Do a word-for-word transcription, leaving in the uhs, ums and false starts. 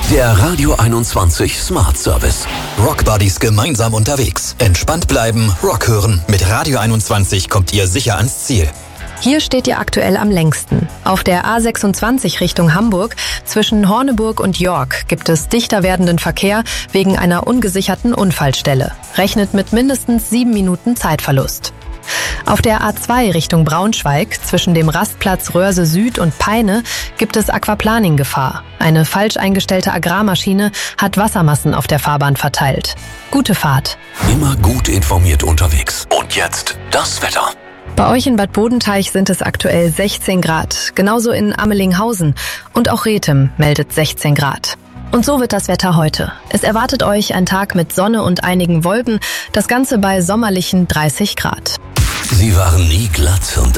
Der Radio einundzwanzig Smart Service. Rockbuddies gemeinsam unterwegs. Entspannt bleiben, Rock hören. Mit Radio einundzwanzig kommt ihr sicher ans Ziel. Hier steht ihr aktuell am längsten. Auf der A sechsundzwanzig Richtung Hamburg zwischen Horneburg und York gibt es dichter werdenden Verkehr wegen einer ungesicherten Unfallstelle. Rechnet mit mindestens sieben Minuten Zeitverlust. Auf der A zwei Richtung Braunschweig zwischen dem Rastplatz Röhrse Süd und Peine gibt es Aquaplaning-Gefahr. Eine falsch eingestellte Agrarmaschine hat Wassermassen auf der Fahrbahn verteilt. Gute Fahrt. Immer gut informiert unterwegs. Und jetzt das Wetter. Bei euch in Bad Bodenteich sind es aktuell sechzehn Grad, genauso in Ammelinghausen. Und auch Rethem meldet sechzehn Grad. Und so wird das Wetter heute. Es erwartet euch ein Tag mit Sonne und einigen Wolken, das Ganze bei sommerlichen dreißig Grad. Sie waren nie glatt und